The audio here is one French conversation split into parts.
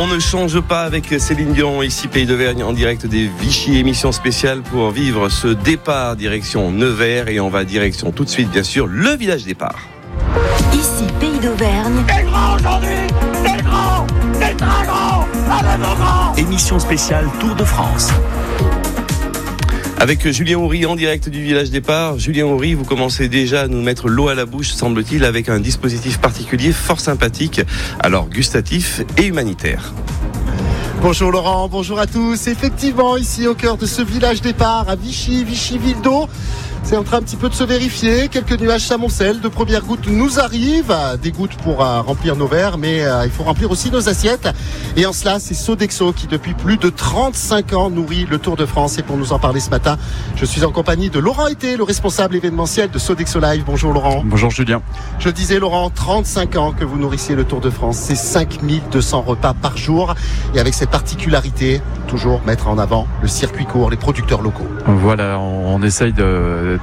On ne change pas avec Céline Dion, ici Pays d'Auvergne, en direct des Vichy, émission spéciale pour vivre ce départ direction Nevers. Et on va direction tout de suite, bien sûr, le village départ. Ici Pays d'Auvergne. C'est grand aujourd'hui, c'est grand, c'est très grand, avec vos grands. Émission spéciale Tour de France. Avec Julien Houry en direct du village départ. Julien Houry, vous commencez déjà à nous mettre l'eau à la bouche, semble-t-il, avec un dispositif particulier fort sympathique, alors gustatif et humanitaire. Bonjour Laurent, bonjour à tous. Effectivement, ici au cœur de ce village départ à Vichy, Ville d'Eau, c'est en train un petit peu de se vérifier. Quelques nuages s'amoncellent, de premières gouttes nous arrivent. Des gouttes pour remplir nos verres, mais il faut remplir aussi nos assiettes. Et en cela, c'est Sodexo qui, depuis plus de 35 ans, nourrit le Tour de France. Et pour nous en parler ce matin, je suis en compagnie de Laurent Été, le responsable événementiel de Sodexo Live. Bonjour Laurent. Bonjour Julien. Je disais Laurent, 35 ans que vous nourrissez le Tour de France. C'est 5200 repas par jour. Et avec cette particularité, toujours mettre en avant le circuit court, les producteurs locaux. Voilà, on essaye le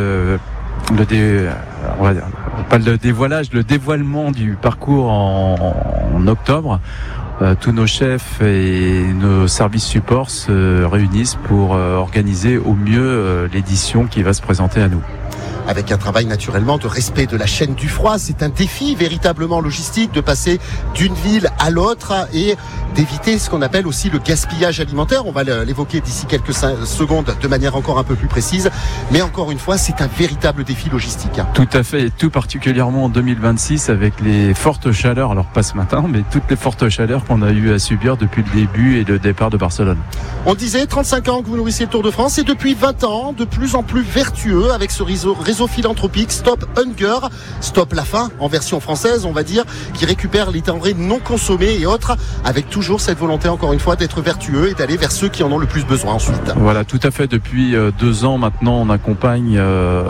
dévoilement du parcours en octobre. Tous nos chefs et nos services supports se réunissent pour organiser au mieux l'édition qui va se présenter à nous. Avec un travail naturellement de respect de la chaîne du froid. C'est un défi véritablement logistique de passer d'une ville à l'autre et d'éviter ce qu'on appelle aussi le gaspillage alimentaire. On va l'évoquer d'ici quelques secondes de manière encore un peu plus précise. Mais encore une fois, c'est un véritable défi logistique. Tout à fait, et tout particulièrement en 2026 avec les fortes chaleurs, alors pas ce matin, mais toutes les fortes chaleurs qu'on a eu à subir depuis le début et le départ de Barcelone. On disait 35 ans que vous nourrissez le Tour de France et depuis 20 ans, de plus en plus vertueux avec ce réseau philanthropique Stop Hunger, Stop la faim en version française on va dire, qui récupère les denrées non consommées et autres, avec toujours cette volonté encore une fois d'être vertueux et d'aller vers ceux qui en ont le plus besoin ensuite. Voilà, tout à fait. Depuis 2 ans maintenant, on accompagne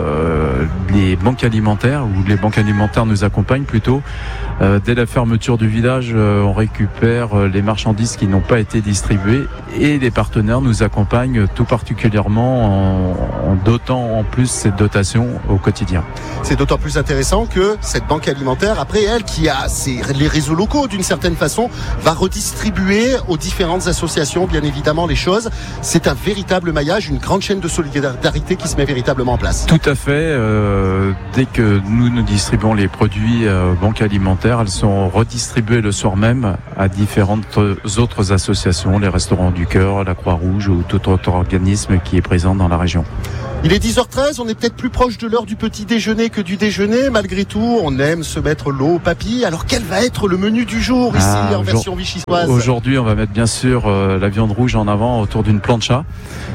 les banques alimentaires, ou les banques alimentaires nous accompagnent plutôt. Dès la fermeture du village, on récupère les marchandises qui n'ont pas été distribuées et les partenaires nous accompagnent tout particulièrement en dotant en plus cette dotation au quotidien. C'est d'autant plus intéressant que cette banque alimentaire, après elle, qui a les réseaux locaux d'une certaine façon, va redistribuer aux différentes associations bien évidemment les choses. C'est un véritable maillage, une grande chaîne de solidarité qui se met véritablement en place. Tout à fait. Dès que nous distribuons les produits banque alimentaire, elles sont redistribuées le soir même à différentes autres associations, les Restos du Cœur, la Croix-Rouge ou tout autre organisme qui est présent dans la région. Il est 10h13, on est peut-être plus proche de l'heure du petit déjeuner que du déjeuner. Malgré tout, on aime se mettre l'eau au papy. Alors quel va être le menu du jour ici en version vichysoise ? Aujourd'hui, on va mettre bien sûr la viande rouge en avant autour d'une plancha.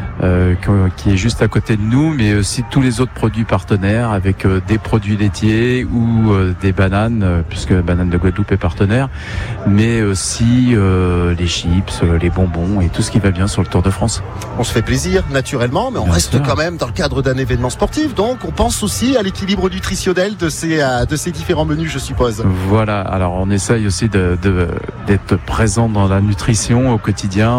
Qui est juste à côté de nous, mais aussi tous les autres produits partenaires avec des produits laitiers ou des bananes, puisque Banane de Guadeloupe est partenaire, mais aussi les chips, les bonbons et tout ce qui va bien sur le Tour de France. On se fait plaisir naturellement, mais on reste quand même dans le cadre d'un événement sportif, donc on pense aussi à l'équilibre nutritionnel de ces différents menus, je suppose. Voilà, alors on essaye aussi d'être présent dans la nutrition au quotidien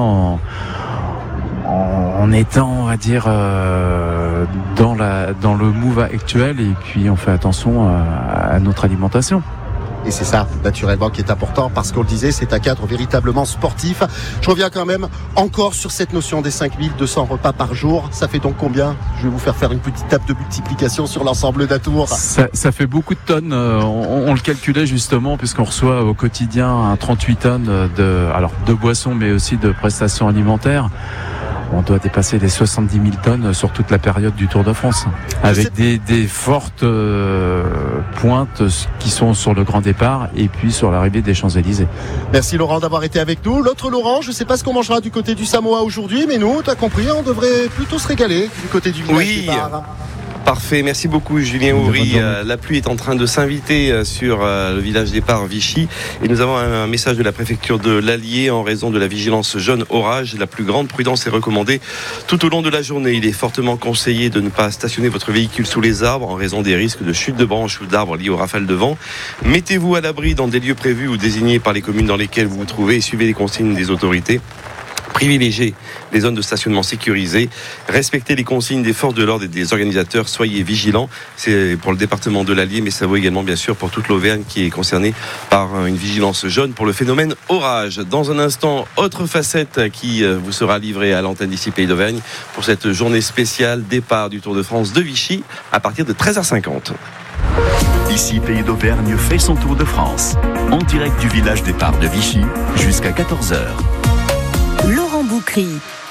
en étant, on va dire, dans le move actuel, et puis on fait attention à notre alimentation. Et c'est ça, naturellement, qui est important, parce qu'on le disait, c'est un cadre véritablement sportif. Je reviens quand même encore sur cette notion des 5200 repas par jour. Ça fait donc combien ? Je vais vous faire une petite table de multiplication sur l'ensemble d'un tour. Ça fait beaucoup de tonnes. On le calculait justement, puisqu'on reçoit au quotidien 38 tonnes de boissons, mais aussi de prestations alimentaires. On doit dépasser les 70 000 tonnes sur toute la période du Tour de France, avec des fortes pointes qui sont sur le grand départ et puis sur l'arrivée des Champs-Élysées. Merci Laurent d'avoir été avec nous. L'autre Laurent, je ne sais pas ce qu'on mangera du côté du Samoa aujourd'hui, mais nous, tu as compris, on devrait plutôt se régaler du côté du village départ. Parfait, merci beaucoup Julien Houry. La pluie est en train de s'inviter sur le village départ Vichy et nous avons un message de la préfecture de l'Allier en raison de la vigilance jaune orage. La plus grande prudence est recommandée tout au long de la journée. Il est fortement conseillé de ne pas stationner votre véhicule sous les arbres en raison des risques de chute de branches ou d'arbres liés aux rafales de vent. Mettez-vous à l'abri dans des lieux prévus ou désignés par les communes dans lesquelles vous vous trouvez et suivez les consignes des autorités. Privilégiez les zones de stationnement sécurisées, respectez les consignes des forces de l'ordre et des organisateurs, soyez vigilants. C'est pour le département de l'Allier, mais ça vaut également bien sûr pour toute l'Auvergne qui est concernée par une vigilance jaune pour le phénomène orage. Dans un instant, autre facette qui vous sera livrée à l'antenne d'ici Pays d'Auvergne pour cette journée spéciale départ du Tour de France de Vichy à partir de 13h50. Ici Pays d'Auvergne fait son Tour de France. En direct du village départ de Vichy jusqu'à 14h. Laurent Boucry